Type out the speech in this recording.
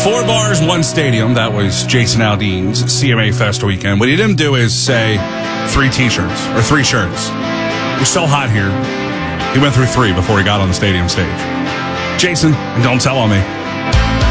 4 bars, 1 stadium. That was Jason Aldean's CMA Fest weekend. What he didn't do is say 3 T-shirts or 3 shirts. It's so hot here. He went through 3 before he got on the stadium stage. Jason, don't tell on me.